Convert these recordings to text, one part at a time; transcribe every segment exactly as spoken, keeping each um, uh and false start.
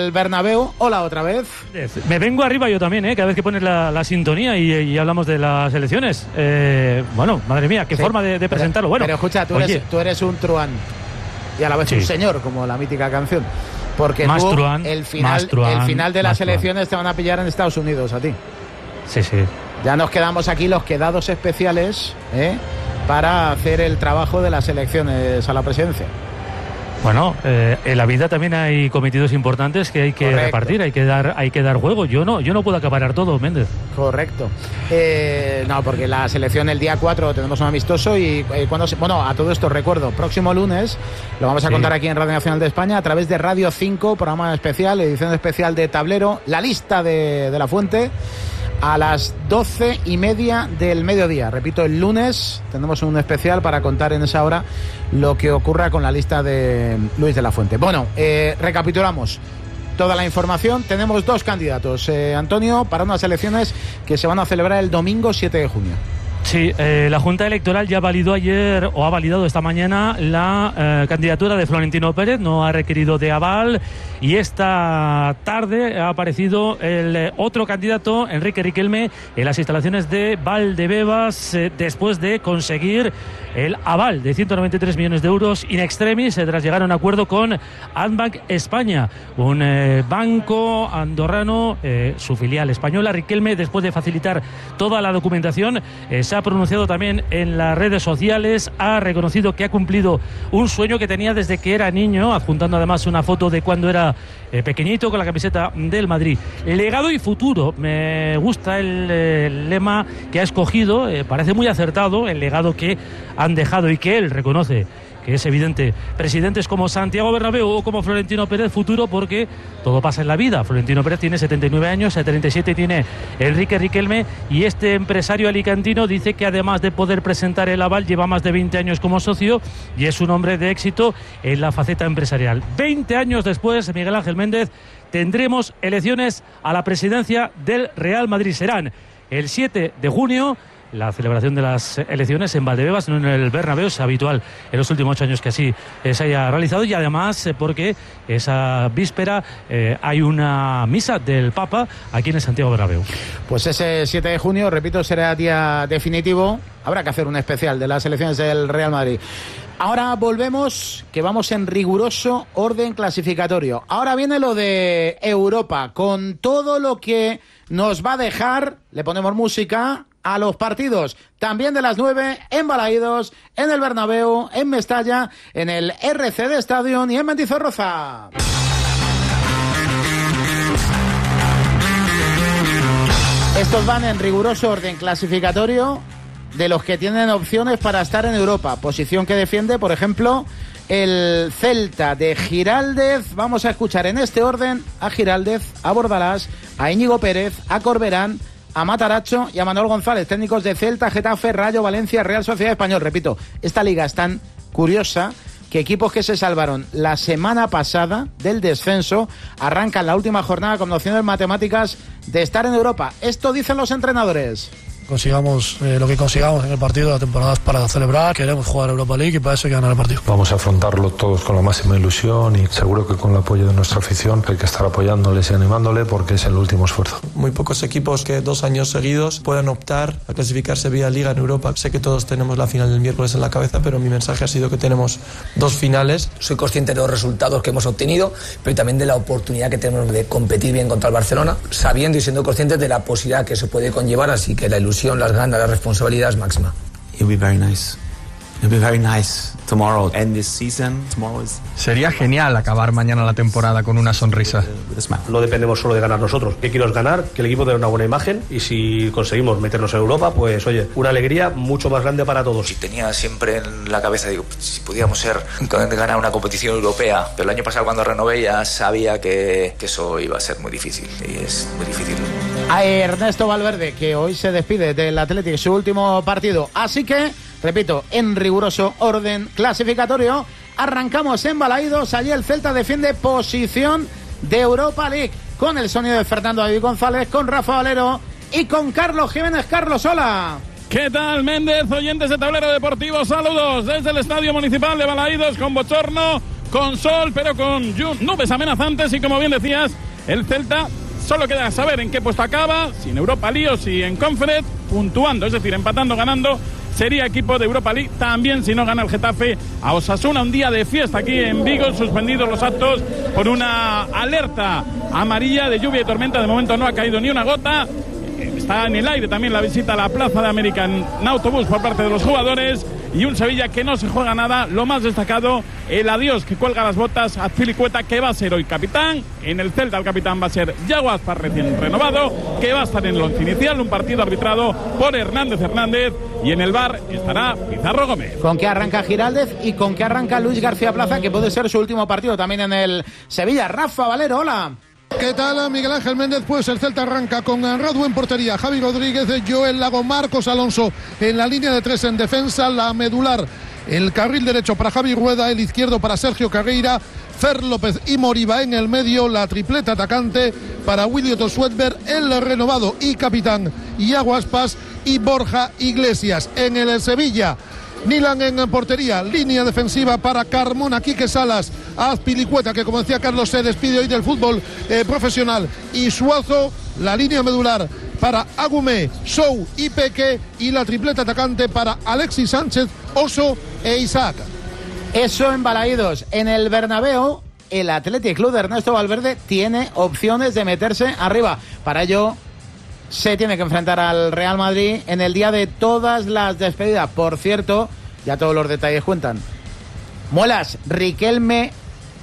el Bernabéu. Hola otra vez. Me vengo arriba yo también, ¿eh? Cada vez que pones la, la sintonía y, y hablamos de las elecciones. Eh, bueno, madre mía, qué sí. forma de, de presentarlo. Bueno, pero escucha, tú eres, tú eres un truán y a la vez sí. un señor, como la mítica canción. Porque más tú, truán, el final, truán, el final de las truán. elecciones te van a pillar en Estados Unidos, a ti. Sí, sí. Ya nos quedamos aquí los quedados especiales, ¿eh? Para hacer el trabajo de las elecciones a la presidencia. Bueno, eh, en la vida también hay cometidos importantes que hay que Correcto. repartir, hay que dar, hay que dar juego. Yo no, yo no puedo acaparar todo, Méndez. Correcto. Eh, no, porque la selección el día cuatro tenemos un amistoso y eh, cuando se, bueno, a todo esto recuerdo, próximo lunes lo vamos a sí. contar aquí en Radio Nacional de España a través de Radio cinco, programa especial, edición especial de Tablero, la lista de, de la Fuente. A las doce y media del mediodía. Repito, el lunes tenemos un especial para contar en esa hora lo que ocurra con la lista de Luis de la Fuente. Bueno, eh, recapitulamos toda la información. Tenemos dos candidatos, eh, Antonio, para unas elecciones que se van a celebrar el domingo siete de junio. Sí, eh, la Junta Electoral ya validó ayer o ha validado esta mañana la eh, candidatura de Florentino Pérez, no ha requerido de aval y esta tarde ha aparecido el eh, otro candidato, Enrique Riquelme, en las instalaciones de Valdebebas eh, después de conseguir el aval de ciento noventa y tres millones de euros in extremis eh, tras llegar a un acuerdo con Andbank España, un eh, banco andorrano, eh, su filial española. Riquelme, después de facilitar toda la documentación, eh, se ha pronunciado también en las redes sociales, ha reconocido que ha cumplido un sueño que tenía desde que era niño, adjuntando además una foto de cuando era eh, pequeñito con la camiseta del Madrid. Legado y futuro, me gusta el, eh, el lema que ha escogido, eh, parece muy acertado el legado que han dejado y que él reconoce que es evidente. Presidentes como Santiago Bernabéu o como Florentino Pérez, futuro, porque todo pasa en la vida. Florentino Pérez tiene setenta y nueve años, treinta y siete tiene Enrique Riquelme, y este empresario alicantino dice que además de poder presentar el aval, lleva más de veinte años como socio y es un hombre de éxito en la faceta empresarial. veinte años después, Miguel Ángel Méndez, tendremos elecciones a la presidencia del Real Madrid. Serán el siete de junio. La celebración de las elecciones en Valdebebas, no en el Bernabéu, es habitual en los últimos ocho años que así eh, se haya realizado, y además eh, porque esa víspera eh, hay una misa del Papa aquí en el Santiago Bernabéu. Pues ese siete de junio, repito, será día definitivo. Habrá que hacer un especial de las elecciones del Real Madrid. Ahora volvemos, que vamos en riguroso orden clasificatorio. Ahora viene lo de Europa, con todo lo que nos va a dejar, le ponemos música a los partidos también de las nueve en Balaídos, en el Bernabéu, en Mestalla, en el R C D Stadium y en Mendizorroza. Estos van en riguroso orden clasificatorio de los que tienen opciones para estar en Europa, posición que defiende, por ejemplo, el Celta de Giraldez. Vamos a escuchar en este orden a Giraldez, a Bordalás, a Íñigo Pérez, a Corberán, a Mataracho y a Manuel González, técnicos de Celta, Getafe, Rayo, Valencia, Real Sociedad Español. Repito, esta liga es tan curiosa que equipos que se salvaron la semana pasada del descenso arrancan la última jornada con opciones matemáticas de estar en Europa. Esto dicen los entrenadores. Consigamos eh, lo que consigamos en el partido de la temporada es para celebrar, queremos jugar Europa League y para eso hay que ganar el partido. Vamos a afrontarlo todos con la máxima ilusión y seguro que con el apoyo de nuestra afición hay que estar apoyándoles y animándole porque es el último esfuerzo. Muy pocos equipos que dos años seguidos puedan optar a clasificarse vía Liga en Europa. Sé que todos tenemos la final del miércoles en la cabeza, pero mi mensaje ha sido que tenemos dos finales. Soy consciente de los resultados que hemos obtenido, pero también de la oportunidad que tenemos de competir bien contra el Barcelona, sabiendo y siendo conscientes de la posibilidad que se puede conllevar, así que la ilusión, las ganas, la responsabilidad es máxima. It'll be very nice. It'll be very nice tomorrow. End this season. Tomorrow is... Sería genial acabar mañana la temporada con una sonrisa. No dependemos solo de ganar nosotros. Lo que quiero es ganar, que el equipo tenga una buena imagen y si conseguimos meternos en Europa, pues oye, una alegría mucho más grande para todos. Y tenía siempre en la cabeza, digo, si pudiéramos ser, ganar una competición europea. Pero el año pasado cuando renové ya sabía que, que eso iba a ser muy difícil y es muy difícil. A Ernesto Valverde, que hoy se despide del Athletic, su último partido. Así que, repito, en riguroso orden clasificatorio, arrancamos en Balaídos. Allí el Celta defiende posición de Europa League, con el sonido de Fernando David González, con Rafa Valero y con Carlos Jiménez. Carlos, hola. ¿Qué tal, Méndez? Oyentes de Tablero Deportivo, saludos desde el Estadio Municipal de Balaídos con bochorno, con sol, pero con nubes amenazantes. Y como bien decías, el Celta solo queda saber en qué puesto acaba, si en Europa League o si en Conference, puntuando, es decir, empatando, ganando. Sería equipo de Europa League también si no gana el Getafe a Osasuna. Un día de fiesta aquí en Vigo, suspendidos los actos por una alerta amarilla de lluvia y tormenta. De momento no ha caído ni una gota. Está en el aire también la visita a la Plaza de América en autobús por parte de los jugadores. Y un Sevilla que no se juega nada. Lo más destacado, el adiós que cuelga las botas a Azpilicueta, que va a ser hoy capitán. En el Celta el capitán va a ser Yago Aspas, recién renovado, que va a estar en el once inicial. Un partido arbitrado por Hernández Hernández. Y en el bar estará Pizarro Gómez. ¿Con qué arranca Giraldez y con qué arranca Luis García Plaza, que puede ser su último partido también en el Sevilla? Rafa Valero, hola. ¿Qué tal, Miguel Ángel Méndez? Pues el Celta arranca con Radu en portería, Javi Rodríguez, Joel Lago, Marcos Alonso en la línea de tres en defensa, la medular, el carril derecho para Javi Rueda, el izquierdo para Sergio Carreira, Fer López y Moriba en el medio, la tripleta atacante para Willy Otto Sweatberg, el renovado y capitán Iago Aspas y Borja Iglesias. En el Sevilla, Nilan en portería, línea defensiva para Carmona, Quique Salas, Azpilicueta, que como decía Carlos se despide hoy del fútbol eh, profesional, y Suazo, la línea medular para Agumé, Sou y Peque, y la tripleta atacante para Alexis Sánchez, Oso e Isaac. Eso en Balaídos. En el Bernabéu, el Athletic Club de Ernesto Valverde tiene opciones de meterse arriba. Para ello se tiene que enfrentar al Real Madrid en el día de todas las despedidas. Por cierto, ya todos los detalles cuentan. Muelas, Riquelme,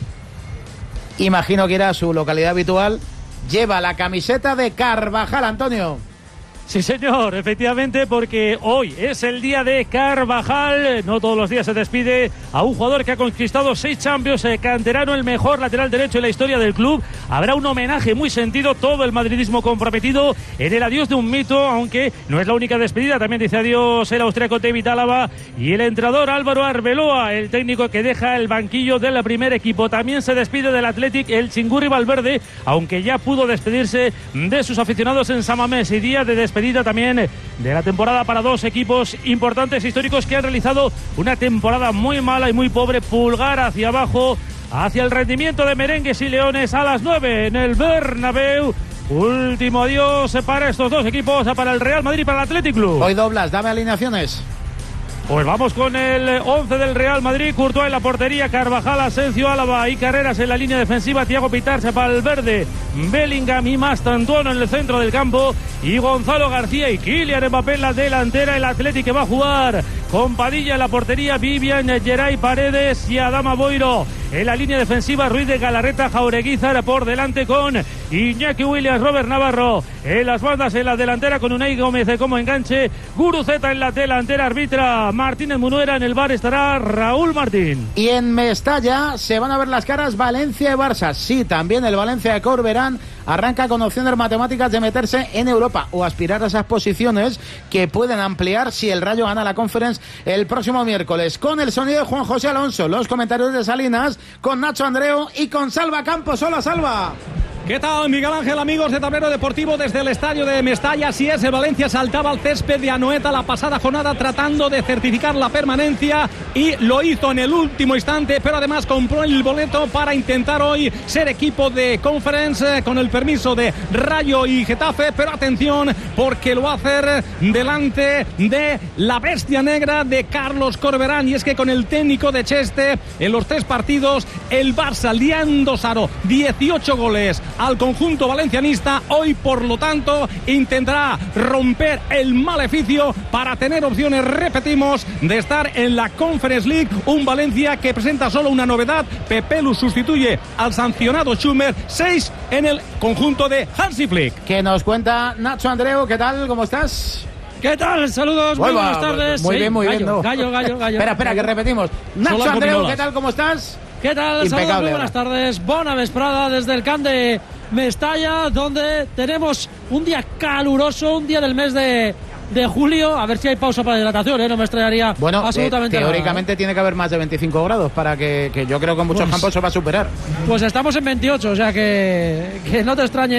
imagino que irá a su localidad habitual, lleva la camiseta de Carvajal, Antonio. Sí, señor, efectivamente, porque hoy es el día de Carvajal. No todos los días se despide a un jugador que ha conquistado seis Champions, eh, canterano, el mejor lateral derecho en la historia del club. Habrá un homenaje muy sentido, todo el madridismo comprometido en el adiós de un mito, aunque no es la única despedida. También dice adiós el austríaco David Álava y el entrenador Álvaro Arbeloa, el técnico que deja el banquillo del primer equipo. También se despide del Athletic el Chingurri Valverde, aunque ya pudo despedirse de sus aficionados en San Mamés. Y día de despedida también de la temporada para dos equipos importantes históricos que han realizado una temporada muy mala y muy pobre. Pulgar hacia abajo, hacia el rendimiento de Merengues y Leones a las nueve en el Bernabéu. Último adiós para estos dos equipos, para el Real Madrid y para el Athletic Club. Hoy doblas, dame alineaciones. Pues vamos con el once del Real Madrid. Courtois en la portería, Carvajal, Asensio, Álava y Carreras en la línea defensiva, Thiago Pitarsa para el verde, Bellingham y Mastantuono en el centro del campo, y Gonzalo García y Kylian Mbappé en la delantera. El Athletic que va a jugar con Padilla en la portería, Vivian, Geray Paredes y Adama Boiro en la línea defensiva, Ruiz de Galarreta, Jaureguizar por delante con Iñaki Williams, Robert Navarro en las bandas, en la delantera con Unai Gómez como enganche, Guruceta en la delantera, arbitra Martínez Munuera, en el bar estará Raúl Martín. Y en Mestalla se van a ver las caras Valencia y Barça. Sí, también el Valencia de Corberán arranca con opciones matemáticas de meterse en Europa o aspirar a esas posiciones que pueden ampliar si el Rayo gana la Conference el próximo miércoles. Con el sonido de Juan José Alonso, los comentarios de Salinas, con Nacho Andreu y con Salva Campos. Hola, Salva. ¿Qué tal, Miguel Ángel? Amigos de Tablero Deportivo, desde el estadio de Mestalla. Así es, el Valencia saltaba al césped de Anoeta la pasada jornada tratando de certificar la permanencia y lo hizo en el último instante, pero además compró el boleto para intentar hoy ser equipo de Conference, eh, con el permiso de Rayo y Getafe. Pero atención, porque lo va a hacer delante de la bestia negra de Carlos Corberán, y es que con el técnico de Cheste en los tres partidos el Barça le ha endosado dieciocho goles al conjunto valencianista. Hoy, por lo tanto, intentará romper el maleficio para tener opciones, repetimos, de estar en la Conference League. Un Valencia que presenta solo una novedad: Pepelu sustituye al sancionado Schumer. Seis en el conjunto de Hansi Flick. Que nos cuenta Nacho Andreu. ¿Qué tal? ¿Cómo estás? ¿Qué tal? Saludos, muy buenas tardes. Muy bien, muy gallo, bien. No. Gallo, gallo, gallo. espera, espera, gallo. que repetimos. Nacho Andreu, ¿qué tal? ¿Cómo estás? ¿Qué tal? Impecable. Saludos, muy buenas tardes. Bona vesprada desde el camp de Mestalla, donde tenemos un día caluroso, un día del mes de, de julio. A ver si hay pausa para hidratación, ¿eh? No me extrañaría bueno, absolutamente eh, teóricamente nada, ¿eh? tiene que haber más de veinticinco grados para que, que yo creo que en muchos pues, campos se va a superar. Pues estamos en veintiocho, o sea que, que no te extrañe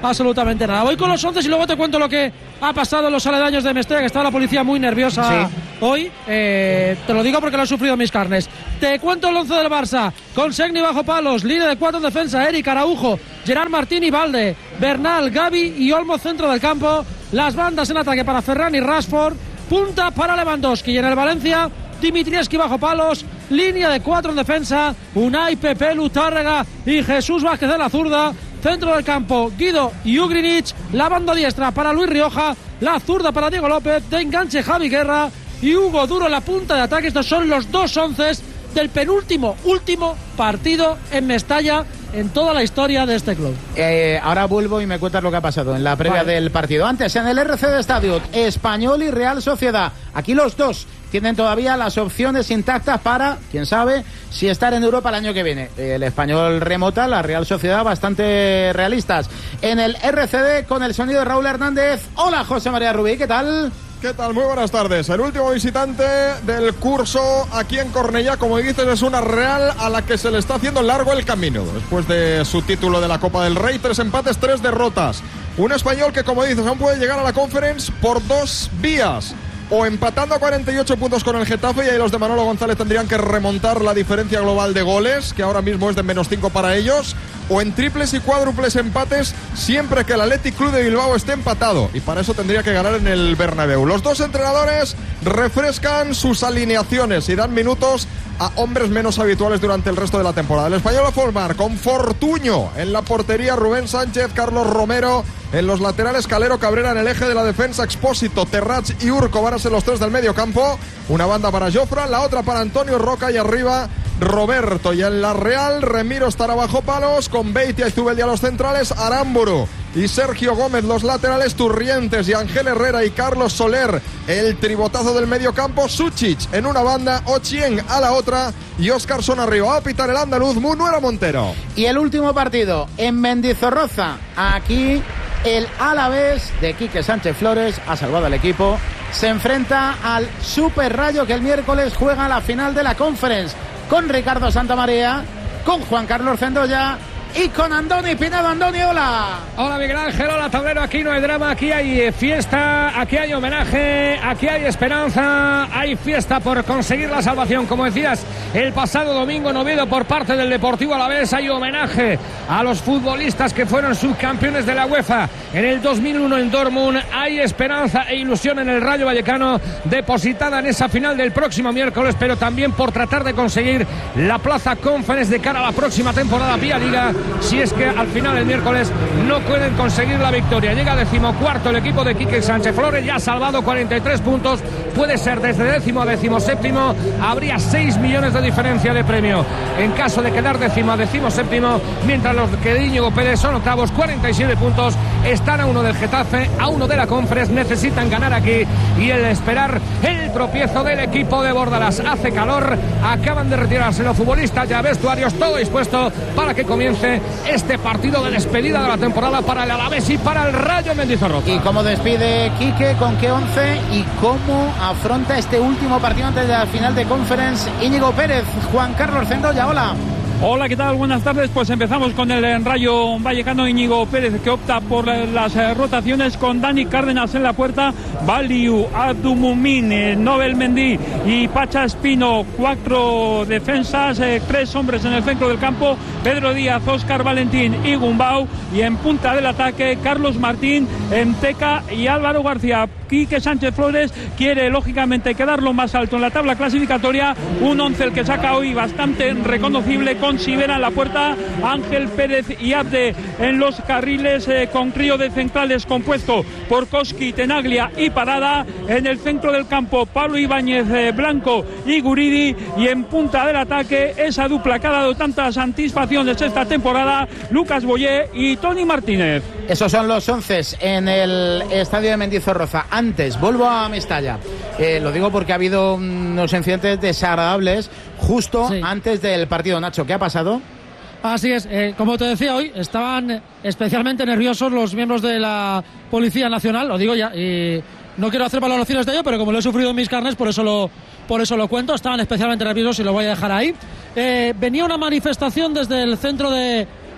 absolutamente nada. Voy con los once y luego te cuento lo que ha pasado en los aledaños de Mestalla, que estaba la policía muy nerviosa sí. hoy. Eh, te lo digo porque lo he sufrido en mis carnes. Te cuento el once del Barça. Con Segni bajo palos, línea de cuatro en defensa, Eric Araujo, Gerard Martín y Valde, Bernal, Gavi y Olmo centro del campo. Las bandas en ataque para Ferran y Rashford, punta para Lewandowski. Y en el Valencia, Dimitrievski bajo palos, línea de cuatro en defensa, Unai, Pepe, Lutárraga y Jesús Vázquez en la zurda. Centro del campo, Guido y Ugrinic. La banda diestra para Luis Rioja, la zurda para Diego López, de enganche Javi Guerra y Hugo Duro en la punta de ataque. Estos son los dos onces del penúltimo, último partido en Mestalla en toda la historia de este club. Eh, ahora vuelvo y me cuentas lo que ha pasado en la previa vale. del partido. Antes, en el R C D Stadium, Español y Real Sociedad. Aquí los dos tienen todavía las opciones intactas para, quién sabe, si estar en Europa el año que viene. El Español remota, la Real Sociedad bastante realistas. En el R C D, con el sonido de Raúl Hernández. Hola, José María Rubí, ¿qué tal? ¿Qué tal? Muy buenas tardes. El último visitante del curso aquí en Cornellá, como dices, es una Real a la que se le está haciendo largo el camino. Después de su título de la Copa del Rey, tres empates, tres derrotas. Un Español que, como dices, aún puede llegar a la Conference por dos vías. O empatando a cuarenta y ocho puntos con el Getafe, y ahí los de Manolo González tendrían que remontar la diferencia global de goles, que ahora mismo es de menos cinco para ellos, o en triples y cuádruples empates siempre que el Athletic Club de Bilbao esté empatado, y para eso tendría que ganar en el Bernabéu. Los dos entrenadores refrescan sus alineaciones y dan minutos a hombres menos habituales durante el resto de la temporada. El Español va a formar con Fortuño en la portería, Rubén Sánchez, Carlos Romero en los laterales, Calero, Cabrera en el eje de la defensa, Expósito, Terrach y Urco van a ser los tres del medio campo. Una banda para Jofra, la otra para Antonio Roca y arriba Roberto. Y en la Real, Remiro estará bajo palos con Beitia y Zubeldia los centrales, Aramburu y Sergio Gómez los laterales, Turrientes y Ángel Herrera y Carlos Soler el tribotazo del medio campo, Suchic en una banda, Ochieng a la otra y Óscarson arriba. Va a pitar el andaluz Munuera Montero. Y el último partido en Mendizorroza. Aquí el Alavés de Quique Sánchez Flores ha salvado al equipo. Se enfrenta al Super Rayo, que el miércoles juega la final de la Conference con Ricardo Santamaría, con Juan Carlos Cendoya y con Andoni Pinedo. Andoni, hola. Hola, Miguel Ángel, hola, tablero. Aquí no hay drama, aquí hay fiesta, aquí hay homenaje, aquí hay esperanza, hay fiesta por conseguir la salvación. Como decías, el pasado domingo en Oviedo por parte del Deportivo Alavés hay homenaje a los futbolistas que fueron subcampeones de la UEFA en el dos mil uno en Dortmund. Hay esperanza e ilusión en el Rayo Vallecano depositada en esa final del próximo miércoles, pero también por tratar de conseguir la plaza Conference de cara a la próxima temporada vía Liga, si es que al final el miércoles no pueden conseguir la victoria. Llega decimocuarto el equipo de Quique Sánchez Flores, ya ha salvado cuarenta y tres puntos, puede ser desde décimo a decimoséptimo, habría seis millones de diferencia de premio en caso de quedar décimo a decimoséptimo, mientras los que de Íñigo Pérez son octavos, cuarenta y siete puntos, están a uno del Getafe, a uno de la Conference, necesitan ganar aquí y el esperar el tropiezo del equipo de Bordalás. Hace calor, acaban de retirarse los futbolistas, ya vestuarios, todo dispuesto para que comience este partido de despedida de la temporada para el Alavés y para el Rayo Mendizorroza. ¿Y cómo despide Quique? ¿Con qué once? ¿Y cómo afronta este último partido antes de la final de Conference? Íñigo Pérez, Juan Carlos Cendoya, hola. Hola, ¿qué tal? Buenas tardes. Pues empezamos con el Rayo Vallecano. Íñigo Pérez, que opta por las rotaciones con Dani Cárdenas en la puerta, Baliu, Abdumumin, Nobel Mendy y Pacha Espino. Cuatro defensas, eh, tres hombres en el centro del campo, Pedro Díaz, Óscar Valentín y Gumbau. Y en punta del ataque, Carlos Martín, Enteca y Álvaro García. Quique Sánchez Flores quiere lógicamente quedarlo más alto en la tabla clasificatoria. Un once el que saca hoy bastante reconocible, con Sivera en la puerta, Ángel Pérez y Abde en los carriles, eh, con trío de centrales compuesto por Koski, Tenaglia y Parada. En el centro del campo, Pablo Ibáñez, eh, Blanco y Guridi. Y en punta del ataque, esa dupla que ha dado tantas satisfacciones esta temporada, Lucas Boyé y Tony Martínez. Esos son los once en el estadio de Mendizorroza. Antes, vuelvo a Mestalla. Eh, lo digo porque ha habido unos incidentes desagradables justo sí. antes del partido. Nacho, ¿qué ha pasado? Así es, eh, como te decía hoy, estaban especialmente nerviosos los miembros de la Policía Nacional, lo digo ya, y no quiero hacer valoraciones de ello, pero como lo he sufrido en mis carnes, por eso lo, por eso lo cuento. Estaban especialmente nerviosos y lo voy a dejar ahí. Eh, venía una manifestación desde el centro de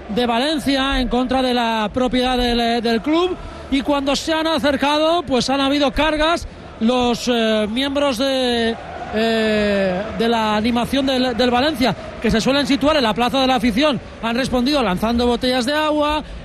de Valencia en contra de la propiedad del, del club, y cuando se han acercado pues han habido cargas. Los eh, miembros de, eh, de la animación del, del Valencia, que se suelen situar en la plaza de la afición, han respondido lanzando botellas de agua,